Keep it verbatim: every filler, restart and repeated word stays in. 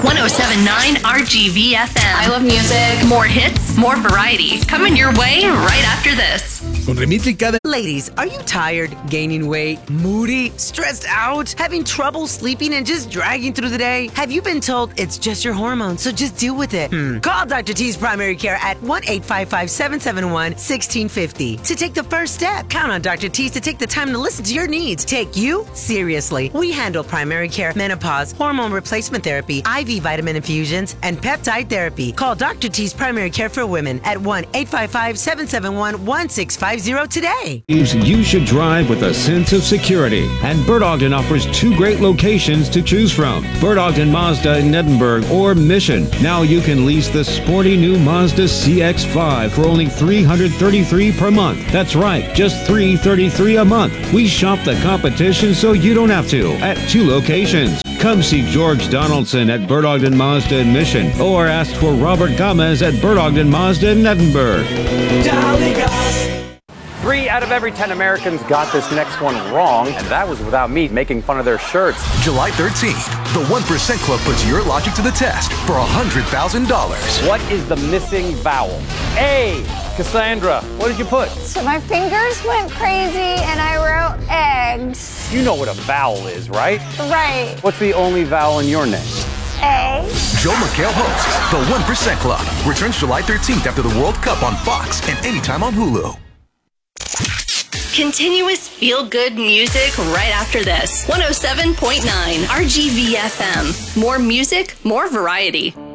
one oh seven point nine R G V F M. I love music. More hits, more variety. Coming your way right after this. Con Remitri cada... Ladies, are you tired, gaining weight, moody, stressed out, having trouble sleeping, and just dragging through the day? Have you been told it's just your hormones, so just deal with it? Hmm. Call Doctor T's Primary Care at one eight five five, seven seven one, one six five zero to take the first step. Count on Doctor T's to take the time to listen to your needs. Take you seriously. We handle primary care, menopause, hormone replacement therapy, I V vitamin infusions, and peptide therapy. Call Doctor T's Primary Care for Women at one eight five five, seven seven one, one six five zero today. You should drive with a sense of security, and Bert Ogden offers two great locations to choose from. Bert Ogden Mazda in Edinburgh or Mission. Now you can lease the sporty new Mazda C X five for only three hundred thirty-three dollars per month. That's right, just three hundred thirty-three dollars a month. We shop the competition so you don't have to at two locations. Come see George Donaldson at Bert Ogden Mazda in Mission, or ask for Robert Gomez at Bert Ogden Mazda in Edinburgh. Three out of every ten Americans got this next one wrong, and that was without me making fun of their shirts. July thirteenth, the one percent Club puts your logic to the test for one hundred thousand dollars. What is the missing vowel? A. Cassandra, what did you put? So my fingers went crazy and I wrote eggs. You know what a vowel is, right? Right. What's the only vowel in your name? A. Joe McHale hosts The one percent Club. Returns July thirteenth after the World Cup on Fox and anytime on Hulu. Continuous feel-good music right after this. one oh seven point nine R G V F M. More music, more variety.